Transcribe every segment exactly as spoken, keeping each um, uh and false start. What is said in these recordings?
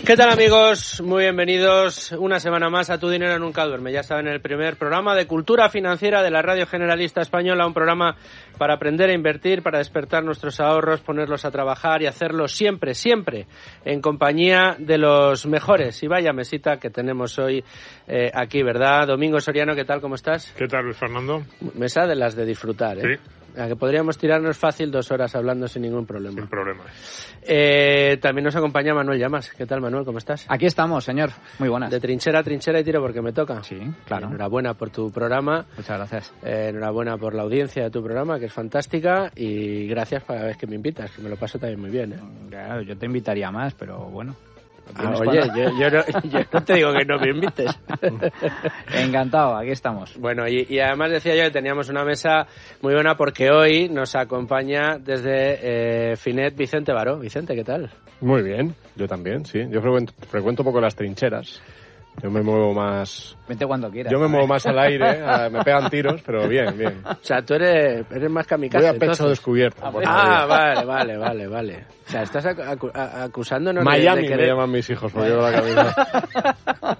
¿Qué tal, amigos? Muy bienvenidos una semana más a Tu Dinero Nunca Duerme. Ya saben, el primer programa de cultura financiera de la Radio Generalista Española, un programa para aprender a invertir, para despertar nuestros ahorros, ponerlos a trabajar y hacerlo siempre, siempre en compañía de los mejores. Y vaya mesita que tenemos hoy eh, aquí, ¿verdad? Domingo Soriano, ¿qué tal? ¿Cómo estás? ¿Qué tal, Luis Fernando? Mesa de las de disfrutar, ¿eh? Sí. A que podríamos tirarnos fácil dos horas hablando sin ningún problema. Sin problema. Eh, también nos acompaña Manuel Llamas. ¿Qué tal, Manuel? ¿Cómo estás? Aquí estamos, señor. Muy buenas. De trinchera a trinchera y tiro porque me toca. Sí, claro. Enhorabuena por tu programa. Muchas gracias. Eh, enhorabuena por la audiencia de tu programa, que es fantástica. Y gracias cada vez que me invitas, que me lo paso también muy bien, ¿eh? Claro, yo te invitaría más, pero bueno. Ah, oye, yo, yo, no, yo no te digo que no me invites. Encantado, aquí estamos. Bueno, y, y además decía yo que teníamos una mesa muy buena porque hoy nos acompaña desde eh, Finet Vicente Baró. Vicente, ¿qué tal? Muy bien, yo también, sí. Yo frecuento, frecuento un poco las trincheras. Yo me muevo más... Vente cuando quieras. Yo me muevo más al aire, a, me pegan tiros, pero bien, bien. O sea, tú eres, eres más kamikaze. Voy a pecho entonces. descubierto. Ah, ah vale, vale, vale, vale. O sea, estás acu acusándonos Miami de, de querer... me llaman mis hijos, porque llevo la camisa.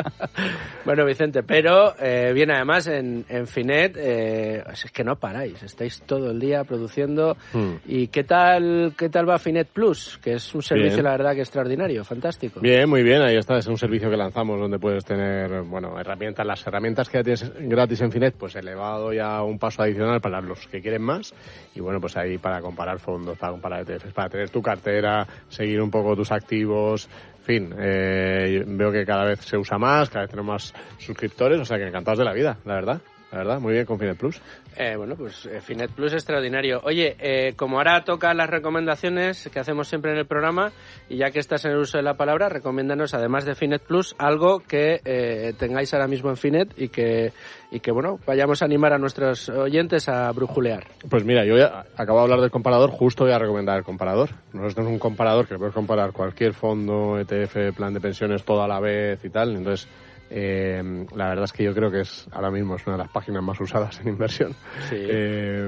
Bueno, Vicente, pero eh, bien, además en, en Finet eh, es que no paráis, estáis todo el día produciendo. Hmm. ¿Y qué tal qué tal va Finet Plus? Que es un servicio, bien, la verdad, que extraordinario, fantástico. Bien, muy bien, ahí está, es un servicio que lanzamos donde puedes tener, bueno, herramientas, las herramientas que ya tienes gratis en Finet, pues elevado ya un paso adicional para los que quieren más. Y bueno, pues ahí para comparar fondos, para comparar E T Fs, para tener tu cartera, seguir un poco tus activos. En fin, eh, veo que cada vez se usa más, cada vez tenemos más suscriptores, o sea que encantados de la vida, la verdad. La verdad, muy bien con Finet Plus. Eh, bueno, pues eh, Finet Plus extraordinario. Oye, eh, como ahora toca las recomendaciones que hacemos siempre en el programa, y ya que estás en el uso de la palabra, recomiéndanos, además de Finet Plus, algo que eh, tengáis ahora mismo en Finet y que, y que, bueno, vayamos a animar a nuestros oyentes a brujulear. Pues mira, yo ya acabo de hablar del comparador, justo voy a recomendar el comparador. Nosotros tenemos un comparador que puedes comparar cualquier fondo, E T F, plan de pensiones, todo a la vez y tal, entonces... Eh, la verdad es que yo creo que es ahora mismo es una de las páginas más usadas en inversión. Sí. Eh,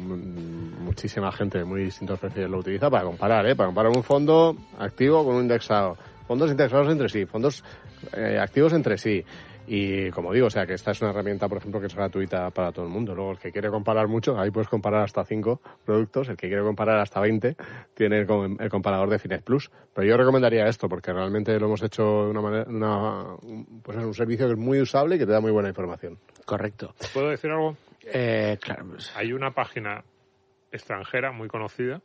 muchísima gente de muy distintos perfiles lo utiliza para comparar, ¿eh? Para comparar un fondo activo con un indexado. Fondos indexados entre sí, fondos eh, activos entre sí. Y como digo, o sea que esta es una herramienta, por ejemplo, que es gratuita para todo el mundo. Luego, el que quiere comparar mucho, ahí puedes comparar hasta cinco productos. El que quiere comparar hasta veinte, tiene el, el comparador de Finet Plus. Pero yo recomendaría esto, porque realmente lo hemos hecho de una manera, una, pues es un servicio que es muy usable y que te da muy buena información. Correcto. ¿Puedo decir algo? Eh, claro. Pues... Hay una página extranjera muy conocida.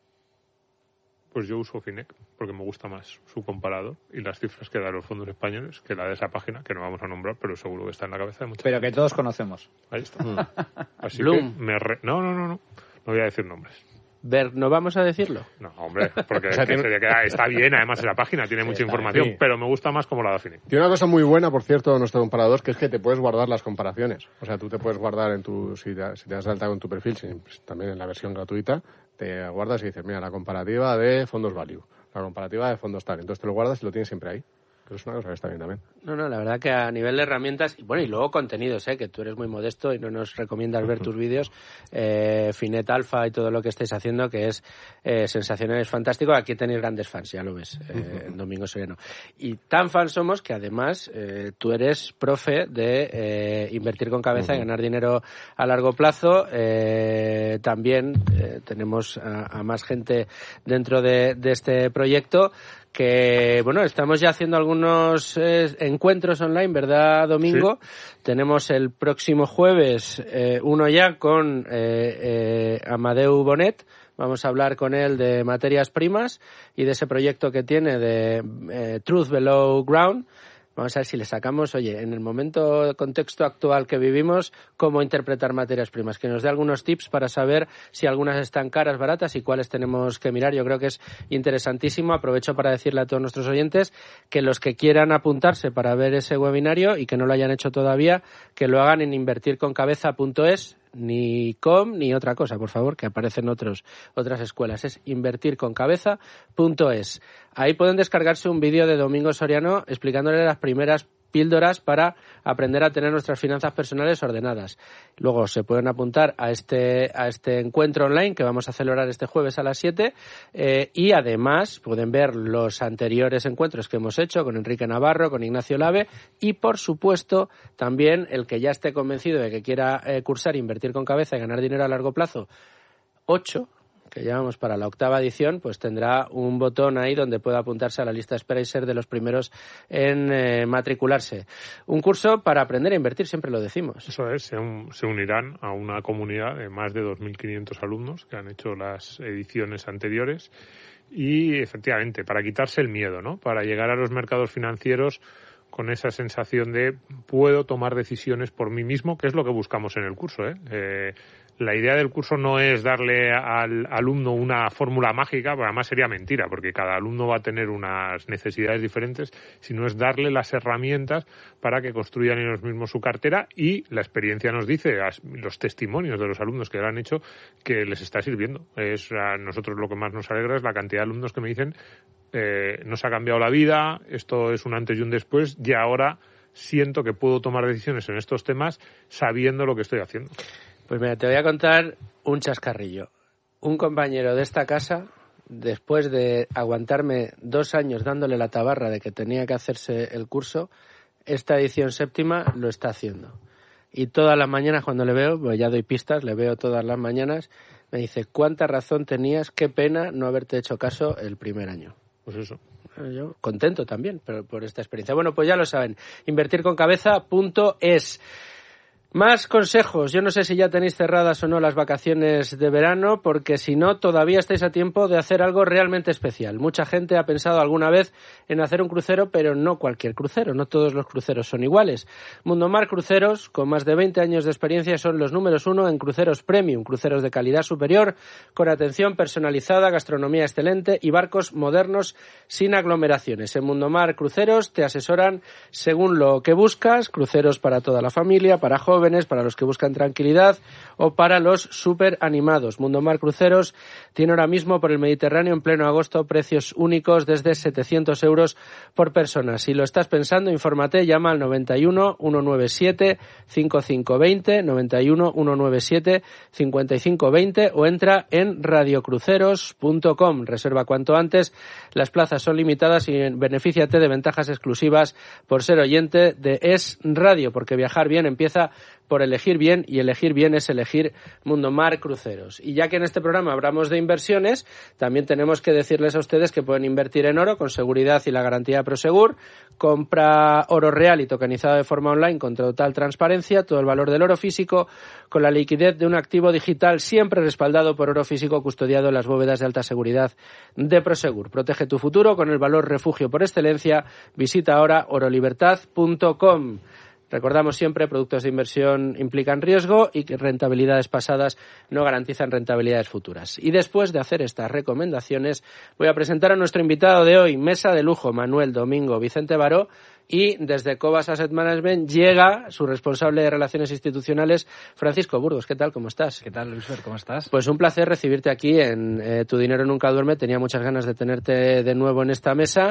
Pues yo uso Finet porque me gusta más su comparador y las cifras que dan los fondos españoles que la de esa página, que no vamos a nombrar, pero seguro que está en la cabeza de mucha Pero gente. que todos conocemos. Ahí está. Mm. Así Bloom. que me re... No, no, no, no. No voy a decir nombres. Ver, ¿no vamos a decirlo? No, hombre, porque o sea, es que tiene... sería que está bien, además esa página tiene sí, mucha información, sí. pero me gusta más como la de Finet. Tiene una cosa muy buena, por cierto, de nuestro comparador, que es que te puedes guardar las comparaciones. O sea, tú te puedes guardar en tu, si te, si te das de alta con tu perfil, si, pues, también en la versión gratuita, te guardas y dices, mira, la comparativa de fondos value, la comparativa de fondos tal. Entonces te lo guardas y lo tienes siempre ahí. Pero es una cosa que está bien también. No, no, la verdad que a nivel de herramientas, y bueno, y luego contenidos, ¿eh? Que tú eres muy modesto y no nos recomiendas ver tus vídeos, eh, Finet Alpha y todo lo que estáis haciendo, que es eh, sensacional, es fantástico. Aquí tenéis grandes fans, ya lo ves, eh, en Domingo Soriano. Y tan fans somos que además eh, tú eres profe de eh, invertir con cabeza y ganar dinero a largo plazo. Eh, también eh, tenemos a, a más gente dentro de, de este proyecto. Que, bueno, estamos ya haciendo algunos eh, encuentros online, ¿verdad, Domingo? Sí. Tenemos el próximo jueves eh, uno ya con eh, eh, Amadeu Bonet. Vamos a hablar con él de materias primas y de ese proyecto que tiene de eh, Truth Below Ground. Vamos a ver si le sacamos, oye, en el momento, contexto actual que vivimos, cómo interpretar materias primas, que nos dé algunos tips para saber si algunas están caras, baratas y cuáles tenemos que mirar. Yo creo que es interesantísimo. Aprovecho para decirle a todos nuestros oyentes que los que quieran apuntarse para ver ese webinario y que no lo hayan hecho todavía, que lo hagan en invertir con cabeza punto es. Ni com ni otra cosa, por favor, que aparecen otros otras escuelas. Es invertir con cabeza punto es. Ahí pueden descargarse un vídeo de Domingo Soriano explicándole las primeras píldoras para aprender a tener nuestras finanzas personales ordenadas. Luego se pueden apuntar a este a este encuentro online que vamos a celebrar este jueves a las siete eh, y además pueden ver los anteriores encuentros que hemos hecho con Enrique Navarro, con Ignacio Lave y, por supuesto, también el que ya esté convencido de que quiera eh, cursar, invertir con cabeza y ganar dinero a largo plazo, ocho, que llevamos para la octava edición, pues tendrá un botón ahí donde pueda apuntarse a la lista de espera y ser de los primeros en eh, matricularse. Un curso para aprender a invertir, siempre lo decimos. Eso es, se, un, se unirán a una comunidad de más de dos mil quinientos alumnos que han hecho las ediciones anteriores y, efectivamente, para quitarse el miedo, ¿no? Para llegar a los mercados financieros con esa sensación de puedo tomar decisiones por mí mismo, que es lo que buscamos en el curso, ¿eh? eh La idea del curso no es darle al alumno una fórmula mágica, porque además sería mentira, porque cada alumno va a tener unas necesidades diferentes, sino es darle las herramientas para que construyan ellos mismos su cartera y la experiencia nos dice, los testimonios de los alumnos que lo han hecho, que les está sirviendo. Es, a nosotros lo que más nos alegra es la cantidad de alumnos que me dicen eh, nos ha cambiado la vida, esto es un antes y un después, y ahora siento que puedo tomar decisiones en estos temas sabiendo lo que estoy haciendo. Pues mira, te voy a contar un chascarrillo. Un compañero de esta casa, después de aguantarme dos años dándole la tabarra de que tenía que hacerse el curso, esta edición séptima lo está haciendo. Y todas las mañanas cuando le veo, pues ya doy pistas, le veo todas las mañanas, me dice, ¿cuánta razón tenías? Qué pena no haberte hecho caso el primer año. Pues eso. Yo contento también por, por esta experiencia. Bueno, pues ya lo saben, invertir con cabeza punto es. Más consejos. Yo no sé si ya tenéis cerradas o no las vacaciones de verano, porque si no, todavía estáis a tiempo de hacer algo realmente especial. Mucha gente ha pensado alguna vez en hacer un crucero, pero no cualquier crucero. No todos los cruceros son iguales. Mundomar Cruceros, con más de veinte años de experiencia, son los números uno en cruceros premium, cruceros de calidad superior, con atención personalizada, gastronomía excelente y barcos modernos sin aglomeraciones. En Mundomar Cruceros te asesoran según lo que buscas, cruceros para toda la familia, para jóvenes, jóvenes, para los que buscan tranquilidad o para los súper animados. Mundomar Cruceros tiene ahora mismo por el Mediterráneo en pleno agosto precios únicos desde setecientos euros por persona. Si lo estás pensando, infórmate, llama al noventa y uno, ciento noventa y siete, cincuenta y cinco veinte, noventa y uno, ciento noventa y siete, cincuenta y cinco veinte o entra en radiocruceros punto com. Reserva cuanto antes, las plazas son limitadas y benefíciate de ventajas exclusivas por ser oyente de Es Radio, porque viajar bien empieza por elegir bien, y elegir bien es elegir Mundomar Cruceros. Y ya que en este programa hablamos de inversiones, también tenemos que decirles a ustedes que pueden invertir en oro con seguridad y la garantía Prosegur. Compra oro real y tokenizado de forma online con total transparencia, todo el valor del oro físico con la liquidez de un activo digital, siempre respaldado por oro físico custodiado en las bóvedas de alta seguridad de Prosegur. Protege tu futuro con el valor refugio por excelencia. Visita ahora orolibertad punto com. Recordamos siempre, productos de inversión implican riesgo y que rentabilidades pasadas no garantizan rentabilidades futuras. Y después de hacer estas recomendaciones, voy a presentar a nuestro invitado de hoy, mesa de lujo, Manuel Domingo Vicente Baró, y desde Cobas Asset Management llega su responsable de Relaciones Institucionales, Francisco Burgos. ¿Qué tal? ¿Cómo estás? ¿Qué tal, Luis Fer? ¿Cómo estás? Pues un placer recibirte aquí en eh, Tu Dinero Nunca Duerme. Tenía muchas ganas de tenerte de nuevo en esta mesa.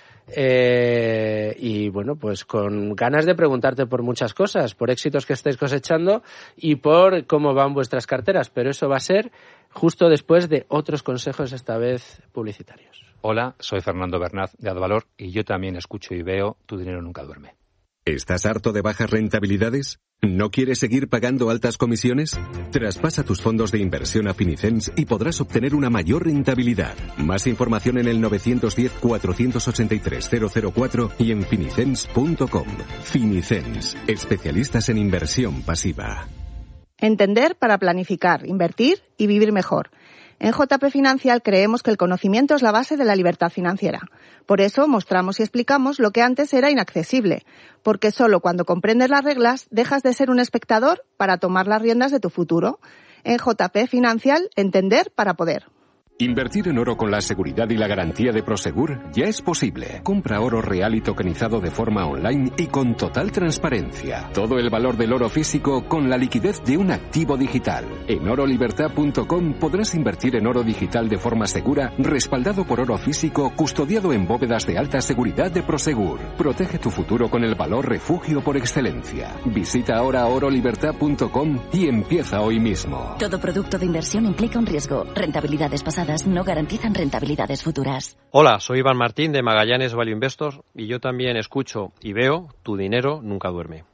Eh, y bueno, pues con ganas de preguntarte por muchas cosas, por éxitos que estáis cosechando y por cómo van vuestras carteras, pero eso va a ser justo después de otros consejos, esta vez publicitarios. Hola, soy Fernando Bernat de Advalor y yo también escucho y veo Tu Dinero Nunca Duerme. ¿Estás harto de bajas rentabilidades? ¿No quieres seguir pagando altas comisiones? Traspasa tus fondos de inversión a Finicens y podrás obtener una mayor rentabilidad. Más información en el nueve uno cero, cuatro ocho tres, cero cero cuatro y en finicens punto com. Finicens, especialistas en inversión pasiva. Entender para planificar, invertir y vivir mejor. En J P Financial creemos que el conocimiento es la base de la libertad financiera. Por eso mostramos y explicamos lo que antes era inaccesible, porque solo cuando comprendes las reglas dejas de ser un espectador para tomar las riendas de tu futuro. En J P Financial, entender para poder. Invertir en oro con la seguridad y la garantía de Prosegur ya es posible. Compra oro real y tokenizado de forma online y con total transparencia. Todo el valor del oro físico con la liquidez de un activo digital. En oro libertad punto com podrás invertir en oro digital de forma segura, respaldado por oro físico, custodiado en bóvedas de alta seguridad de Prosegur. Protege tu futuro con el valor refugio por excelencia. Visita ahora oro libertad punto com y empieza hoy mismo. Todo producto de inversión implica un riesgo. Rentabilidades pasadas no garantizan rentabilidades futuras. Hola, soy Iván Martín de Magallanes Value Investors y yo también escucho y veo Tu dinero nunca duerme.